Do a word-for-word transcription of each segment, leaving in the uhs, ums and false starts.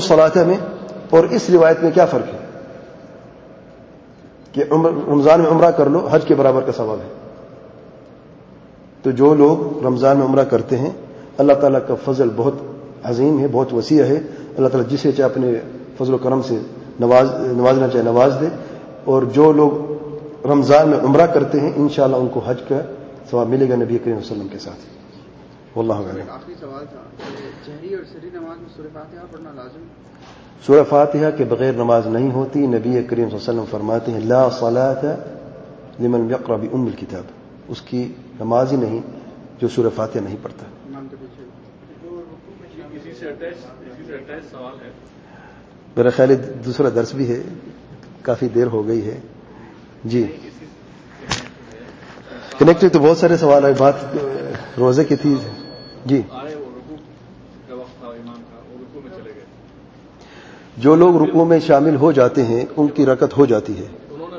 صلاۃ میں اور اس روایت میں کیا فرق ہے کہ رمضان میں عمرہ کر لو حج کے برابر کا ثواب ہے؟ تو جو لوگ رمضان میں عمرہ کرتے ہیں اللہ تعالیٰ کا فضل بہت عظیم ہے، بہت وسیع ہے. اللہ تعالیٰ جسے چاہے اپنے فضل و کرم سے نواز نوازنا چاہے نواز دے. اور جو لوگ رمضان میں عمرہ کرتے ہیں انشاءاللہ ان کو حج کا ثواب ملے گا نبی کریم صلی اللہ علیہ وسلم کے ساتھ. واللہ اعلم. آخری سوال تھا، جہری اور سری نماز میں سورہ فاتحہ پڑھنا لازم؟ سورہ فاتحہ کے بغیر نماز نہیں ہوتی. نبی کریم صلی اللہ علیہ وسلم فرماتے ہیں لا صلاۃ لمن یقرأ بأم الکتاب، اس کی نماز ہی نہیں جو سورہ فاتحہ نہیں پڑھتا. میرا خیال ہے دوسرا درس بھی ہے، کافی دیر ہو گئی ہے. جی کنیکٹڈ تو بہت سارے سوال ہے، بات روزے کی تھی. جی جو لوگ رکوع میں شامل ہو جاتے ہیں ان کی رکعت ہو جاتی ہے.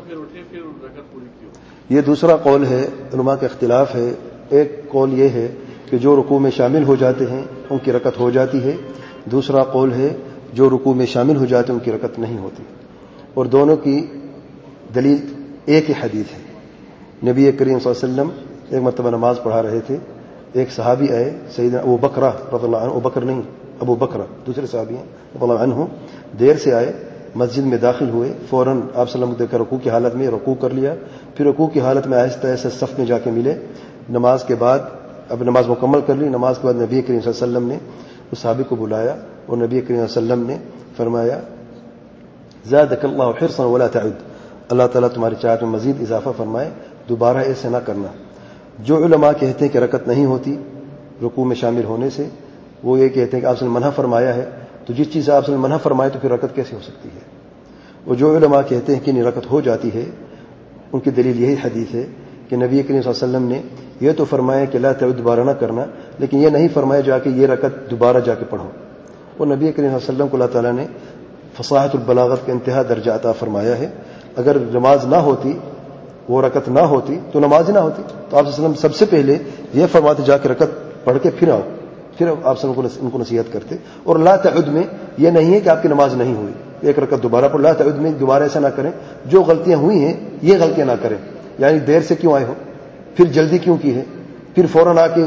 یہ دوسرا قول ہے، علماء کا اختلاف ہے. ایک قول یہ ہے کہ جو رکوع میں شامل ہو جاتے ہیں ان کی رکعت ہو جاتی ہے. دوسرا قول ہے جو رکوع میں شامل ہو جاتے ہیں ان کی رکعت نہیں ہوتی. اور دونوں کی دلیل ایک ہی حدیث ہے. نبی کریم صلی اللہ علیہ وسلم ایک مرتبہ نماز پڑھا رہے تھے، ایک صحابی آئے سیدنا ابو بکر رضی اللہ عنہ، ابو بکر نہیں ابو بکر دوسرے صحابی ہیں رضی اللہ عنہ، دیر سے آئے، مسجد میں داخل ہوئے، فوراً آپ صلی اللہ علیہ وسلم کو دیکھ کر رکوع کی حالت میں رکوع کر لیا. پھر رکوع کی حالت میں آہستہ آہستہ صف میں جا کے ملے. نماز کے بعد اب نماز مکمل کر لی. نماز کے بعد نبی کریم صلی اللہ علیہ وسلم نے اس صحابی کو بلایا اور نبی کریم صلی اللہ علیہ وسلم نے فرمایا زادک اللہ حرصا ولا تعد، اللہ تعالیٰ تمہاری چاہت میں مزید اضافہ فرمائے، دوبارہ ایسے نہ کرنا. جو علماء کہتے ہیں کہ رکعت نہیں ہوتی رکوع میں شامل ہونے سے، وہ یہ کہتے ہیں کہ آپ نے منع فرمایا ہے، تو جس چیز سے آپ نے منع فرمایا تو پھر رکعت کیسے ہو سکتی ہے؟ اور جو علماء کہتے ہیں کہ نہیں رکعت ہو جاتی ہے، ان کی دلیل یہی حدیث ہے کہ نبی کریم صلی اللہ علیہ وسلم نے یہ تو فرمایا کہ لا تعد، دوبارہ نہ کرنا، لیکن یہ نہیں فرمایا جا کے یہ رکعت دوبارہ جا کے پڑھو. اور نبی کریم صلی اللہ علیہ وسلم کو اللہ تعالیٰ نے فصاحت البلاغت کا انتہا درجہ عطا فرمایا ہے. اگر نماز نہ ہوتی، وہ رکعت نہ ہوتی تو نماز ہی نہ ہوتی. تو آپ صلی اللہ علیہ وسلم سب سے پہلے یہ فرماتے جا کے رکعت پڑھ کے پھر آؤ، پھر آپ سب ان کو نصیحت کرتے. اور لا تعد میں یہ نہیں ہے کہ آپ کی نماز نہیں ہوئی، ایک رکعت دوبارہ پڑھ. لا تعد میں دوبارہ ایسا نہ کریں، جو غلطیاں ہوئی ہیں یہ غلطیاں نہ کریں. یعنی دیر سے کیوں آئے ہو، پھر جلدی کیوں کی ہے، پھر فوراً آ کے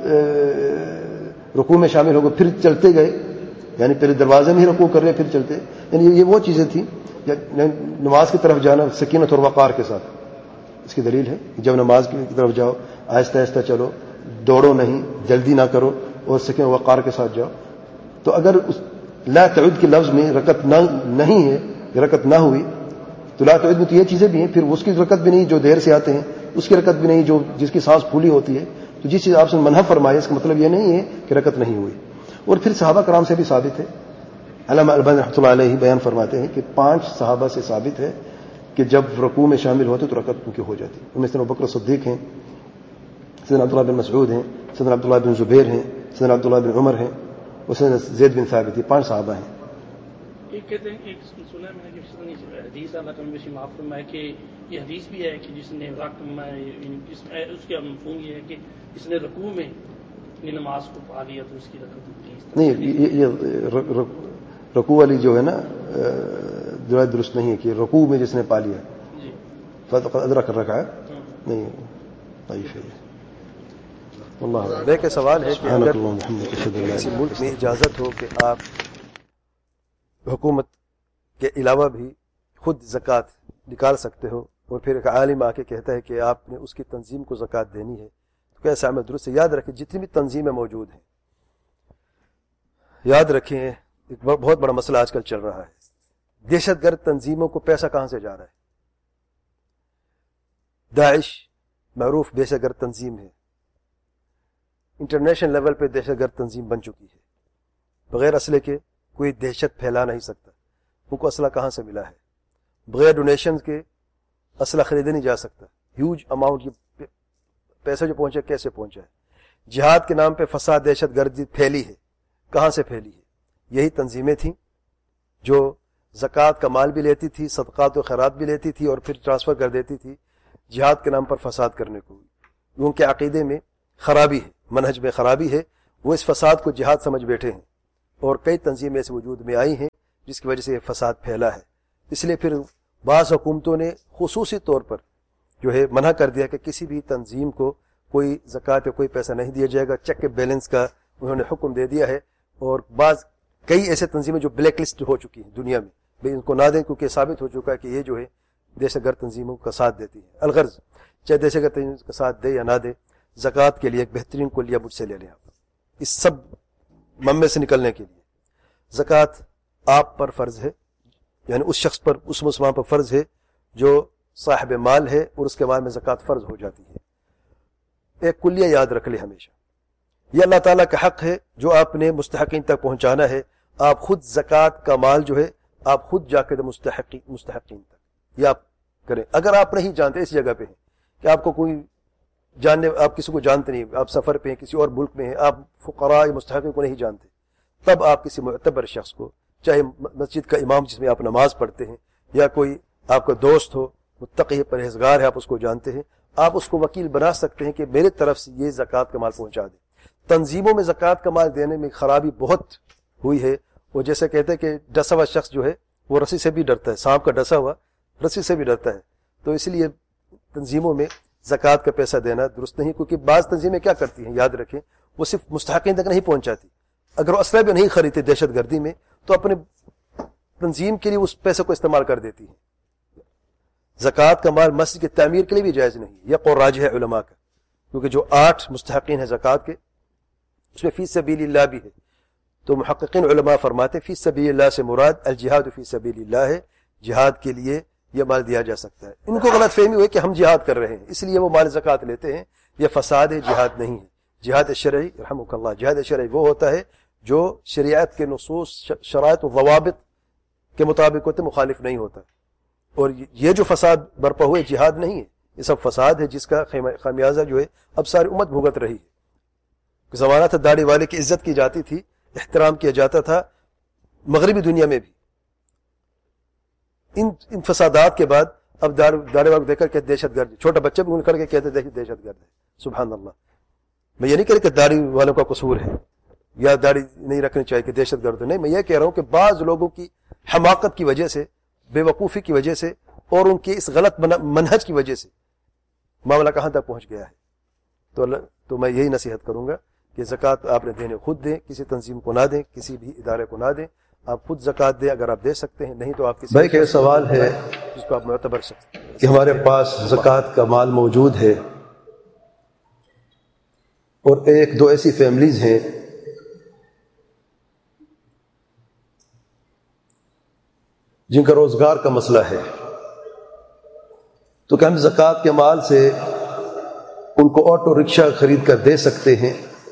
رکوع میں شامل ہو گئے پھر چلتے گئے، یعنی پہلے دروازے میں ہی رکوع کر رہے پھر چلتے. یعنی یہ وہ چیزیں تھیں. نماز کی طرف جانا سکینت اور وقار کے ساتھ، اس کی دلیل ہے جب نماز کی طرف جاؤ آہستہ آہستہ چلو، دوڑو نہیں، جلدی نہ کرو، اور سکینت و وقار کے ساتھ جاؤ. تو اگر اس لا تعد کے لفظ میں رکعت نہ نہیں ہے، رکعت نہ ہوئی، تو لا تعد میں تو یہ چیزیں بھی ہیں، پھر اس کی رکعت بھی نہیں جو دیر سے آتے ہیں، اس کی رکعت بھی نہیں جو جس کی سانس پھولی ہوتی ہے. تو جس چیز آپ سے منع فرمائے اس کا مطلب یہ نہیں ہے کہ رکعت نہیں ہوئی. اور پھر صحابہ کرام سے بھی ثابت ہے، علامہ البانی رحمۃ اللہ علیہ بیان فرماتے ہیں کہ پانچ صحابہ سے ثابت ہے کہ جب رکوع میں شامل ہوتے تو رکعت ان کی ہو جاتی. ان میں سیدنا ابوبکر صدیق ہیں، سیدنا عبداللہ بن مسعود ہیں، سیدنا عبداللہ بن زبیر ہیں، سیدنا عبداللہ بن عمر ہیں، اور سیدنا زید بن ثابت ہیں. پانچ صحابہ ہیں. ایک کہتے ہیں کہ سنا میں نے کہ حدیث اللہ کا مجھے معاف فرمائے کہ یہ حدیث بھی ہے کہ جس نے رقم اس کا مفہوم یہ ہے کہ جس نے رکوع میں نماز کو پا لیا تو اس کی رکعت نہیں. یہ رکوع والی جو ہے نا درست نہیں ہے کہ رکوع میں جس نے پا لیا فقط ادرک رکعہ نہیں ضعیف ہے. اللہ بے کے سوال ہے کہ اگر کسی ملک میں اجازت ہو کہ آپ حکومت کے علاوہ بھی خود زکوٰۃ نکال سکتے ہو، اور پھر ایک عالم آ کے کہتا ہے کہ آپ نے اس کی تنظیم کو زکوٰۃ دینی ہے، تو کیسا عمل درست ہے؟ یاد رکھیں جتنی بھی تنظیمیں موجود ہیں، یاد رکھیں ایک بہت بڑا مسئلہ آج کل چل رہا ہے، دہشت گرد تنظیموں کو پیسہ کہاں سے جا رہا ہے؟ داعش معروف دہشت گرد تنظیم ہے، انٹرنیشنل لیول پہ دہشت گرد تنظیم بن چکی ہے. بغیر اسلحے کے کوئی دہشت پھیلا نہیں سکتا. ان کو اسلحہ کہاں سے ملا ہے؟ بغیر ڈونیشن کے اسلحہ خریدا نہیں جا سکتا. ہیوج اماؤنٹ یہ پیسہ جو پہنچا کیسے پہنچا ہے؟ جہاد کے نام پہ فساد دہشت گردی پھیلی ہے. کہاں سے پھیلی ہے؟ یہی تنظیمیں تھیں جو زکوٰۃ کا مال بھی لیتی تھی، صدقات و خیرات بھی لیتی تھی، اور پھر ٹرانسفر کر دیتی تھی جہاد کے نام پر فساد کرنے کو. ان کے عقیدے میں خرابی ہے، منہج میں خرابی ہے، وہ اس فساد کو جہاد سمجھ بیٹھے ہیں. اور کئی تنظیمیں ایسے وجود میں آئی ہیں جس کی وجہ سے یہ فساد پھیلا ہے. اس لیے پھر بعض حکومتوں نے خصوصی طور پر جو ہے منع کر دیا کہ کسی بھی تنظیم کو کوئی زکوٰۃ یا کوئی پیسہ نہیں دیا جائے گا. چیک کے بیلنس کا انہوں نے حکم دے دیا ہے. اور بعض کئی ایسے تنظیمیں جو بلیک لسٹ ہو چکی ہیں دنیا میں، بھائی ان کو نہ دیں، کیونکہ ثابت ہو چکا ہے کہ یہ جو ہے دہشت گرد تنظیموں کا ساتھ دیتی ہے. الغرض چاہے دہشت گرد تنظیم کا ساتھ دے یا نہ دے، زکوٰۃ کے لیے ایک بہترین کلیہ مجھ سے لے لیں آپ اس سب ممے سے نکلنے کے لیے. زکوٰۃ آپ پر فرض ہے، یعنی اس شخص پر، اس مسلمان پر فرض ہے جو صاحب مال ہے، اور اس کے مال میں زکوٰۃ فرض ہو جاتی ہے. ایک کلیہ یاد رکھ لیں ہمیشہ، یہ اللہ تعالیٰ کا حق ہے جو آپ نے مستحقین تک پہنچانا ہے. آپ خود زکوٰۃ کا مال جو ہے آپ خود جا کے دیں مستحقین مستحقین تک، یہ آپ کریں. اگر آپ نہیں جانتے، اس جگہ پہ ہیں کہ آپ کو کوئی جاننے، آپ کسی کو جانتے نہیں، آپ سفر پہ ہیں، کسی اور ملک میں ہیں، آپ فقراء مستحقین کو نہیں جانتے، تب آپ کسی معتبر شخص کو، چاہے مسجد کا امام جس میں آپ نماز پڑھتے ہیں، یا کوئی آپ کا دوست ہو، متقی پرہیزگار ہے، آپ اس کو جانتے ہیں، آپ اس کو وکیل بنا سکتے ہیں کہ میرے طرف سے یہ زکوٰۃ کا مال پہنچا دیں. تنظیموں میں زکوٰۃ کا مال دینے میں خرابی بہت ہوئی ہے. وہ جیسے کہتے ہیں کہ ڈسا ہوا شخص جو ہے وہ رسی سے بھی ڈرتا ہے، سانپ کا ڈسا ہوا رسی سے بھی ڈرتا ہے. تو اس لیے تنظیموں میں زکوٰۃ کا پیسہ دینا درست نہیں، کیونکہ بعض تنظیمیں کیا کرتی ہیں، یاد رکھیں، وہ صرف مستحقین تک نہیں پہنچاتی. اگر وہ اسلحہ بھی نہیں خریدتے دہشت گردی میں تو اپنے تنظیم کے لیے اس پیسے کو استعمال کر دیتی ہیں. زکوٰۃ کا مال مسجد کی تعمیر کے لیے بھی جائز نہیں، یہ قول راجح ہے علماء کا، کیونکہ جو آٹھ مستحقین ہیں زکوٰۃ کے، اس میں فی سبیل اللہ بھی ہے. تو محققین علماء فرماتے ہیں فی سبیل اللہ سے مراد الجہاد فی سبیل اللہ ہے، جہاد کے لیے یہ مال دیا جا سکتا ہے. ان کو غلط فہمی ہوئی کہ ہم جہاد کر رہے ہیں اس لیے وہ مال زکوٰۃ لیتے ہیں، یہ فساد ہے، جہاد نہیں ہے. جہاد شرعی رحمک اللہ، جہاد شرعی وہ ہوتا ہے جو شریعت کے نصوص، شرائط و ضوابط کے مطابق ہوتے، مخالف نہیں ہوتا. اور یہ جو فساد برپا ہوئے جہاد نہیں ہے، یہ سب فساد ہے جس کا خمیازہ جو ہے اب ساری امت بھگت رہی ہے. زمانہ تھا داڑھی والے کی عزت کی جاتی تھی، احترام کیا جاتا تھا مغربی دنیا میں بھی. ان ان فسادات کے بعد اب داڑھی والے دیکھ کر کے دہشت گرد، چھوٹا بچہ بھی ان کر کے کہتے دیکھیں دہشت گرد ہے. سبحان اللہ. میں یہ نہیں کہہ رہا کہ داڑھی والوں کا قصور ہے یا داڑھی نہیں رکھنی چاہیے کہ دہشت گرد نہیں. میں یہ کہہ رہا ہوں کہ بعض لوگوں کی حماقت کی وجہ سے، بے وقوفی کی وجہ سے، اور ان کے اس غلط منہج کی وجہ سے معاملہ کہاں تک پہنچ گیا ہے. تو اللہ تو میں یہی نصیحت کروں گا کہ زکوٰۃ آپ نے دینے خود دیں، کسی تنظیم کو نہ دیں، کسی بھی ادارے کو نہ دیں. آپ خود زکوٰۃ دیں اگر آپ دے سکتے ہیں، نہیں تو آپ کسی بھائی کا سوال ہے جس کو آپ معتبر سکتے کہ ہمارے پاس زکوٰۃ کا مال موجود ہے اور ایک دو ایسی فیملیز ہیں جن کا روزگار کا مسئلہ ہے، تو کیا ہم زکوٰۃ کے مال سے ان کو آٹو رکشہ خرید کر دے سکتے ہیں؟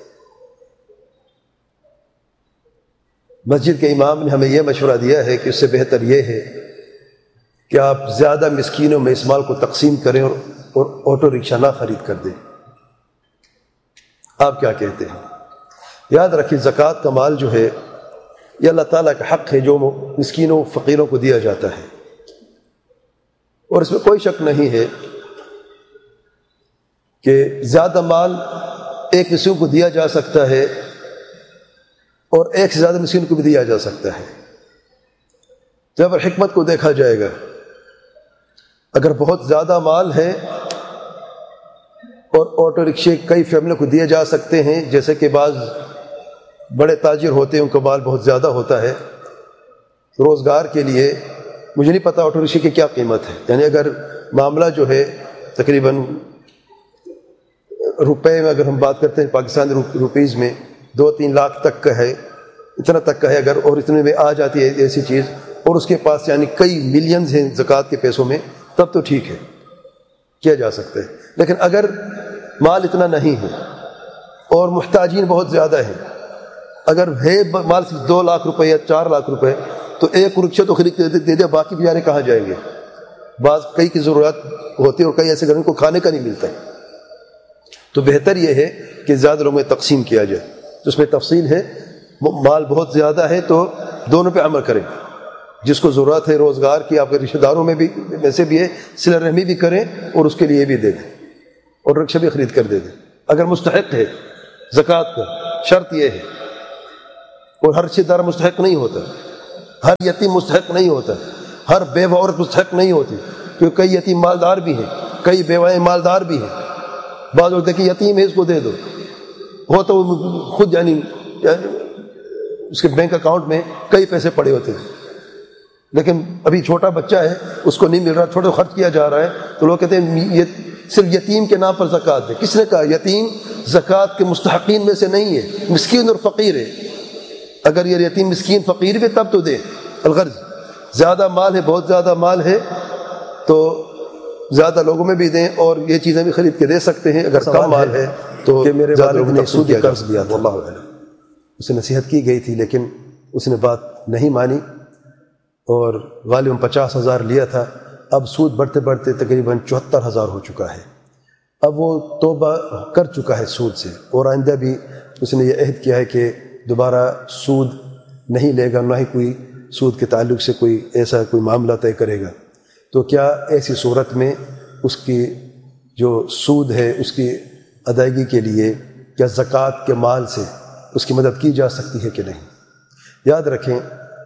مسجد کے امام نے ہمیں یہ مشورہ دیا ہے کہ اس سے بہتر یہ ہے کہ آپ زیادہ مسکینوں میں اس مال کو تقسیم کریں اور اور آٹو رکشہ نہ خرید کر دیں. آپ کیا کہتے ہیں؟ یاد رکھیں زکوٰۃ کا مال جو ہے یہ اللہ تعالیٰ کا حق ہے جو مسکینوں فقیروں کو دیا جاتا ہے، اور اس میں کوئی شک نہیں ہے کہ زیادہ مال ایک مسکین کو دیا جا سکتا ہے اور ایک سے زیادہ مسکین کو بھی دیا جا سکتا ہے. جب حکمت کو دیکھا جائے گا، اگر بہت زیادہ مال ہے اور آٹو رکشے کئی فیملیوں کو دیے جا سکتے ہیں، جیسے کہ بعض بڑے تاجر ہوتے ہیں ان کا مال بہت زیادہ ہوتا ہے روزگار کے لیے. مجھے نہیں پتا آٹو رکشے کی کیا قیمت ہے، یعنی اگر معاملہ جو ہے تقریباً روپے میں اگر ہم بات کرتے ہیں پاکستانی روپیز میں دو تین لاکھ تک کا ہے، اتنا تک کا ہے اگر، اور اتنے میں آ جاتی ہے ایسی چیز، اور اس کے پاس یعنی کئی ملینز ہیں زکوٰۃ کے پیسوں میں، تب تو ٹھیک ہے، کیا جا سکتا ہے. لیکن اگر مال اتنا نہیں ہے اور محتاجین بہت زیادہ ہیں، اگر ہے مال صرف دو لاکھ روپے یا چار لاکھ روپے، تو ایک رکشہ تو خرید کے دے دے، باقی بیچارے کہاں جائیں گے؟ بعض کئی کی ضرورت ہوتی ہے اور کئی ایسے گھر کو کھانے کا نہیں ملتا. تو بہتر یہ ہے کہ زیادہ لوگوں میں تقسیم کیا جائے. تو اس میں تفصیل ہے، مال بہت زیادہ ہے تو دونوں پہ عمل کریں. جس کو ضرورت ہے روزگار کی، آپ کے رشتہ داروں میں بھی ویسے بھی ہے، صلہ رحمی بھی کریں اور اس کے لیے بھی دے دیں اور رکشہ بھی خرید کر دے دیں اگر مستحق ہے زکوٰۃ کا. شرط یہ ہے اور ہر رشتہ دار مستحق نہیں ہوتا، ہر یتیم مستحق نہیں ہوتا، ہر بیوہ عورت مستحق نہیں ہوتی، کیونکہ کئی یتیم مالدار بھی ہیں، کئی بیوائیں مالدار بھی ہیں. بعض لوگ دیکھیں یتیم ہے اس کو دے دو، ہو تو خود یعنی اس کے بینک اکاؤنٹ میں کئی پیسے پڑے ہوتے ہیں، لیکن ابھی چھوٹا بچہ ہے اس کو نہیں مل رہا، چھوٹا خرچ کیا جا رہا ہے، تو لوگ کہتے ہیں یہ صرف یتیم کے نام پر زکوٰۃ دے. کس نے کہا یتیم زکوٰۃ کے مستحقین میں سے نہیں ہے، مسکین اور فقیر ہے. اگر یہ یتیم مسکین فقیر بھی تب تو دے. الغرض زیادہ مال ہے، بہت زیادہ مال ہے تو زیادہ لوگوں میں بھی دیں، اور یہ چیزیں بھی خرید کے دے سکتے ہیں. اگر کم مال ہے تو کہ میرے والد نے سود قرض دیا تھا، اللہ اعلم، اسے نصیحت کی گئی تھی لیکن اس نے بات نہیں مانی اور غالباً پچاس ہزار لیا تھا. اب سود بڑھتے بڑھتے تقریباً چوہتر ہزار ہو چکا ہے. اب وہ توبہ کر چکا ہے سود سے، اور آئندہ بھی اس نے یہ عہد کیا ہے کہ دوبارہ سود نہیں لے گا، نہ ہی کوئی سود کے تعلق سے کوئی ایسا کوئی معاملہ طے کرے گا. تو کیا ایسی صورت میں اس کی جو سود ہے اس کی ادائیگی کے لیے کیا زکوٰۃ کے مال سے اس کی مدد کی جا سکتی ہے کہ نہیں؟ یاد رکھیں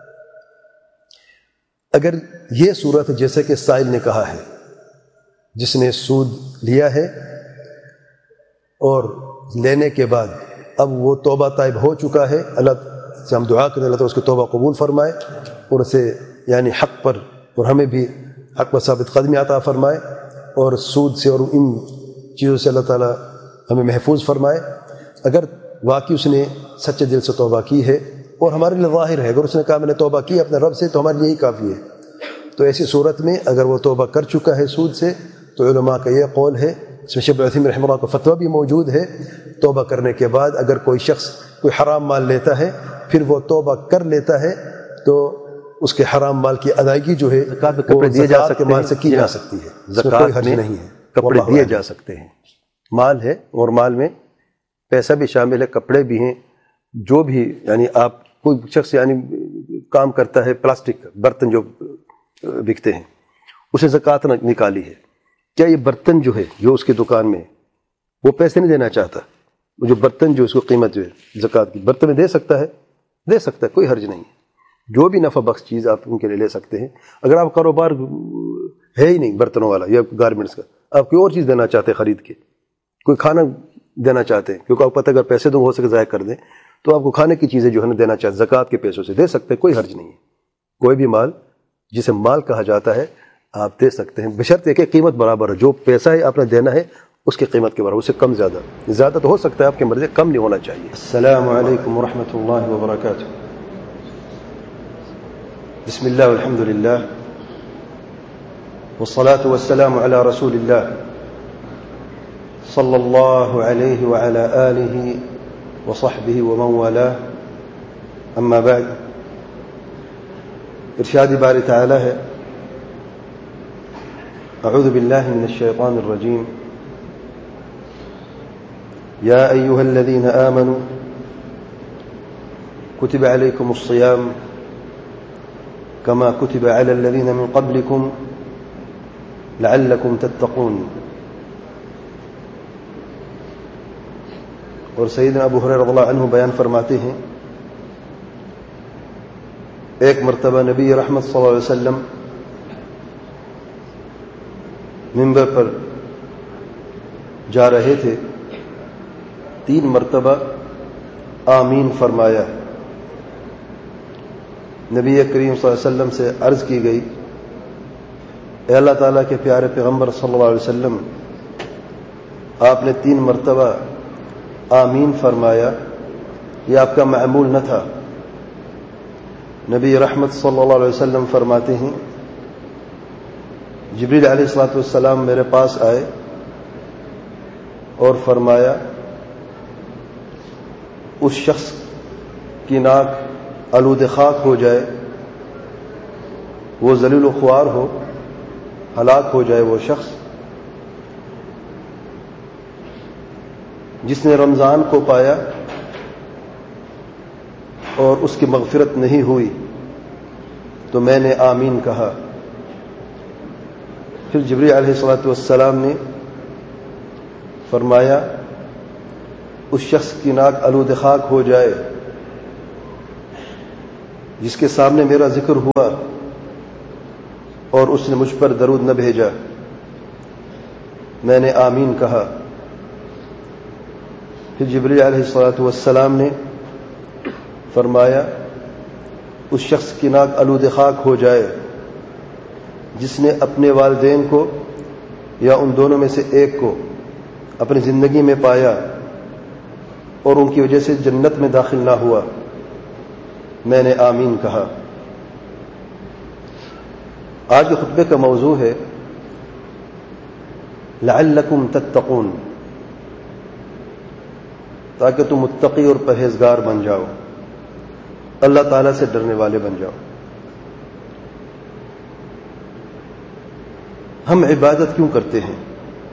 اگر یہ صورت جیسے کہ سائل نے کہا ہے، جس نے سود لیا ہے اور لینے کے بعد اب وہ توبہ طائب ہو چکا ہے، اللہ سے ہم دعا کریں اللہ تعالیٰ اس کی توبہ قبول فرمائے اور اسے یعنی حق پر اور ہمیں بھی حق پر ثابت قدمی عطا فرمائے، اور سود سے اور ان چیزوں سے اللہ تعالیٰ ہمیں محفوظ فرمائے. اگر واقعی اس نے سچے دل سے توبہ کی ہے اور ہمارے لیے ظاہر ہے، اگر اس نے کہا میں نے توبہ کی اپنے رب سے تو ہمارے لیے یہی کافی ہے. تو ایسی صورت میں اگر وہ توبہ کر چکا ہے سود سے تو علماء کا یہ قول ہے، اس میں شیخ عثیمین رحمہ اللہ کا فتویٰ بھی موجود ہے، توبہ کرنے کے بعد اگر کوئی شخص کوئی حرام مال لیتا ہے پھر وہ توبہ کر لیتا ہے تو اس کے حرام مال کی ادائیگی جو ہے کپڑے دیے جا سکتے ہیں، مال سے کی جا سکتی ہے، زکوٰۃ کوئی حرج میں نہیں ہے، کپڑے دیے جا سکتے ہیں. مال ہے اور مال میں پیسہ بھی شامل ہے، کپڑے بھی ہیں. جو بھی یعنی آپ کوئی شخص یعنی کام کرتا ہے، پلاسٹک برتن جو بکتے ہیں اسے زکوٰۃ نکالی ہے، کیا یہ برتن جو ہے جو اس کی دکان میں وہ پیسے نہیں دینا چاہتا، وہ جو برتن جو اس کو قیمت جو ہے زکوٰۃ کی برتن میں دے سکتا ہے؟ دے سکتا ہے، کوئی حرج نہیں ہے. جو بھی نفع بخش چیز آپ ان کے لیے لے سکتے ہیں. اگر آپ کاروبار ہے ہی نہیں برتنوں والا یا گارمنٹس کا، آپ کوئی اور چیز دینا چاہتے ہیں خرید کے، کوئی کھانا دینا چاہتے ہیں کیونکہ آپ پتہ اگر پیسے دوں ہو سکے ضائع کر دیں، تو آپ کو کھانے کی چیزیں جو ہے نا دینا چاہتے زکوٰۃ کے پیسوں سے دے سکتے ہیں، کوئی حرج نہیں ہے. کوئی بھی مال جسے مال کہا جاتا ہے آپ دے سکتے ہیں، بشرطے کہ قیمت برابر ہے. جو پیسہ ہے آپ نے دینا ہے اس کی قیمت کے برابر، اس سے کم زیادہ زیادہ تو ہو سکتا ہے آپ کی مرضی، کم نہیں ہونا چاہیے. السلام علیکم ورحمۃ اللہ وبرکاتہ. بسم اللہ والحمد للہ والصلاة والسلام علی رسول اللہ صلی اللہ علیہ وعلی آلہ وصحبہ ومن والاه. اما بعد، ارشاد باری تعالی ہے اعوذ باللہ من الشیطان الرجیم یا ایہا الذین آمنوا کتب علیکم الصیام كما كتب على الذين من قبلكم لعلكم تتقون. اور سیدنا ابو ہریرہ رضی اللہ عنہ بیان فرماتے ہیں ایک مرتبہ نبی رحمت صلی اللہ علیہ وسلم منبر پر جا رہے تھے، تین مرتبہ آمین فرمایا. نبی کریم صلی اللہ علیہ وسلم سے عرض کی گئی اے اللہ تعالیٰ کے پیارے پیغمبر صلی اللہ علیہ وسلم، آپ نے تین مرتبہ آمین فرمایا، یہ آپ کا معمول نہ تھا. نبی رحمت صلی اللہ علیہ وسلم فرماتے ہیں جبریل علیہ الصلوۃ والسلام میرے پاس آئے اور فرمایا اس شخص کی ناک آلود خاک ہو جائے، وہ ذلیل و خوار ہو، ہلاک ہو جائے وہ شخص جس نے رمضان کو پایا اور اس کی مغفرت نہیں ہوئی. تو میں نے آمین کہا. پھر جبریل علیہ الصلوۃ والسلام نے فرمایا اس شخص کی ناک آلود خاک ہو جائے جس کے سامنے میرا ذکر ہوا اور اس نے مجھ پر درود نہ بھیجا، میں نے آمین کہا۔ پھر جبریل علیہ الصلوۃ والسلام نے فرمایا اس شخص کی ناک آلود خاک ہو جائے جس نے اپنے والدین کو یا ان دونوں میں سے ایک کو اپنی زندگی میں پایا اور ان کی وجہ سے جنت میں داخل نہ ہوا۔ میں نے آمین کہا۔ آج کے خطبے کا موضوع ہے لعلکم تتقون، تاکہ تم متقی اور پرہیزگار بن جاؤ، اللہ تعالیٰ سے ڈرنے والے بن جاؤ۔ ہم عبادت کیوں کرتے ہیں؟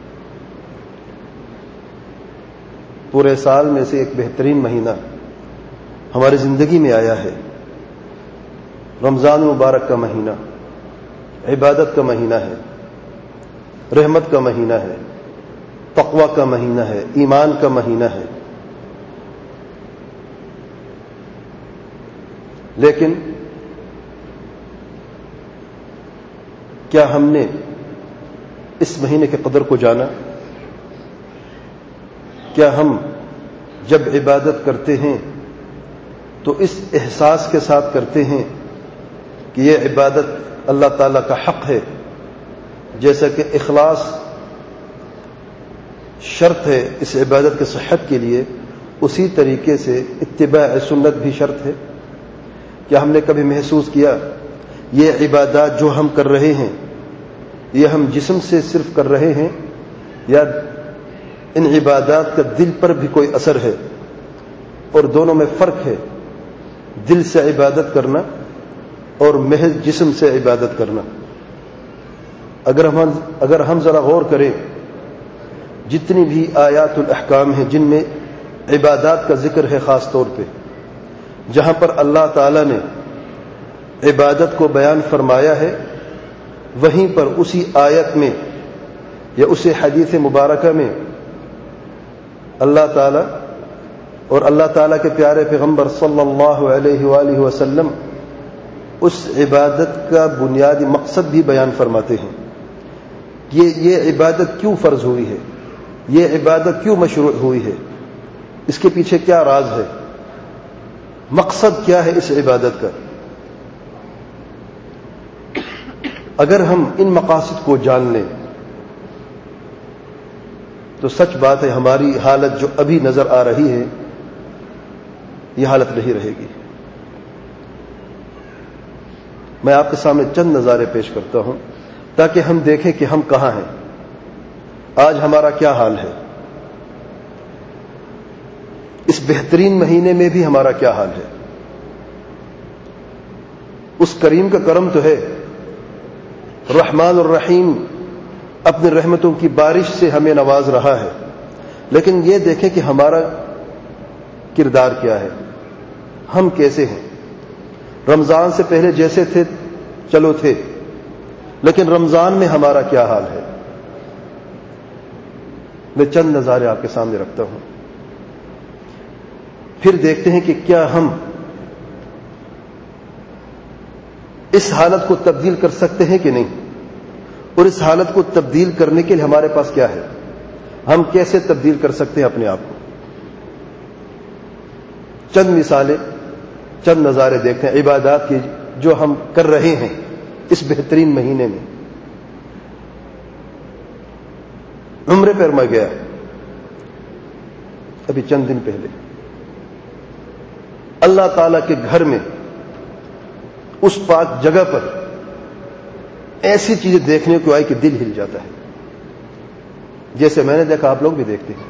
پورے سال میں سے ایک بہترین مہینہ ہماری زندگی میں آیا ہے، رمضان مبارک کا مہینہ، عبادت کا مہینہ ہے، رحمت کا مہینہ ہے، تقوی کا مہینہ ہے، ایمان کا مہینہ ہے۔ لیکن کیا ہم نے اس مہینے کی قدر کو جانا؟ کیا ہم جب عبادت کرتے ہیں تو اس احساس کے ساتھ کرتے ہیں کہ یہ عبادت اللہ تعالیٰ کا حق ہے، جیسا کہ اخلاص شرط ہے اس عبادت کی صحت کے لیے، اسی طریقے سے اتباع سنت بھی شرط ہے؟ کیا ہم نے کبھی محسوس کیا یہ عبادات جو ہم کر رہے ہیں یہ ہم جسم سے صرف کر رہے ہیں یا ان عبادات کا دل پر بھی کوئی اثر ہے؟ اور دونوں میں فرق ہے، دل سے عبادت کرنا اور محض جسم سے عبادت کرنا۔ اگر ہم اگر ہم ذرا غور کریں، جتنی بھی آیات الاحکام ہیں جن میں عبادات کا ذکر ہے، خاص طور پہ جہاں پر اللہ تعالی نے عبادت کو بیان فرمایا ہے، وہیں پر اسی آیت میں یا اسی حدیث مبارکہ میں اللہ تعالی اور اللہ تعالیٰ کے پیارے پیغمبر صلی اللہ علیہ وآلہ وسلم اس عبادت کا بنیادی مقصد بھی بیان فرماتے ہیں۔ یہ یہ عبادت کیوں فرض ہوئی ہے، یہ عبادت کیوں مشروع ہوئی ہے، اس کے پیچھے کیا راز ہے، مقصد کیا ہے اس عبادت کا۔ اگر ہم ان مقاصد کو جان لیں تو سچ بات ہے ہماری حالت جو ابھی نظر آ رہی ہے یہ حالت نہیں رہے گی۔ میں آپ کے سامنے چند نظارے پیش کرتا ہوں تاکہ ہم دیکھیں کہ ہم کہاں ہیں، آج ہمارا کیا حال ہے، اس بہترین مہینے میں بھی ہمارا کیا حال ہے۔ اس کریم کا کرم تو ہے، رحمان الرحیم اپنی رحمتوں کی بارش سے ہمیں نواز رہا ہے، لیکن یہ دیکھیں کہ ہمارا کردار کیا ہے، ہم کیسے ہیں۔ رمضان سے پہلے جیسے تھے چلو تھے، لیکن رمضان میں ہمارا کیا حال ہے۔ میں چند نظارے آپ کے سامنے رکھتا ہوں، پھر دیکھتے ہیں کہ کیا ہم اس حالت کو تبدیل کر سکتے ہیں کہ نہیں، اور اس حالت کو تبدیل کرنے کے لیے ہمارے پاس کیا ہے، ہم کیسے تبدیل کر سکتے ہیں اپنے آپ کو۔ چند مثالیں، چند نظارے دیکھتے ہیں عبادات کی جو ہم کر رہے ہیں اس بہترین مہینے میں۔ عمرے پر میں گیا ابھی چند دن پہلے، اللہ تعالی کے گھر میں اس پاک جگہ پر ایسی چیزیں دیکھنے کو آئی کہ دل ہل جاتا ہے، جیسے میں نے دیکھا آپ لوگ بھی دیکھتے ہیں۔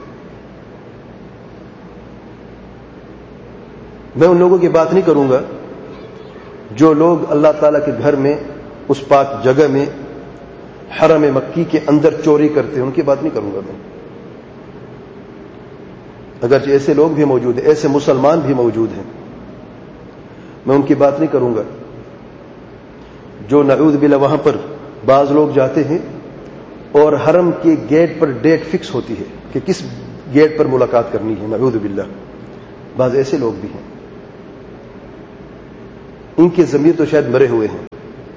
میں ان لوگوں کی بات نہیں کروں گا جو لوگ اللہ تعالیٰ کے گھر میں اس پاک جگہ میں حرم مکی کے اندر چوری کرتے ہیں، ان کی بات نہیں کروں گا میں، اگرچہ ایسے لوگ بھی موجود ہیں، ایسے مسلمان بھی موجود ہیں، میں ان کی بات نہیں کروں گا۔ جو نعوذ باللہ وہاں پر بعض لوگ جاتے ہیں اور حرم کے گیٹ پر ڈیٹ فکس ہوتی ہے کہ کس گیٹ پر ملاقات کرنی ہے، نعوذ باللہ، بعض ایسے لوگ بھی ہیں۔ ان کے ضمیر تو شاید مرے ہوئے ہیں.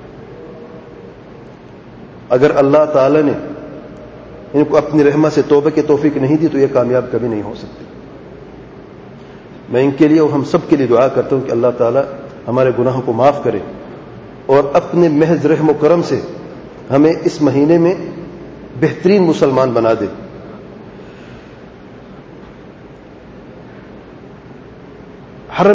اگر اللہ تعالی نے ان کو اپنی رحمت سے توبہ کی توفیق نہیں دی تو یہ کامیاب کبھی نہیں ہو سکتے. میں ان کے لیے اور ہم سب کے لیے دعا کرتا ہوں کہ اللہ تعالی ہمارے گناہوں کو معاف کرے اور اپنے محض رحم و کرم سے ہمیں اس مہینے میں بہترین مسلمان بنا دے.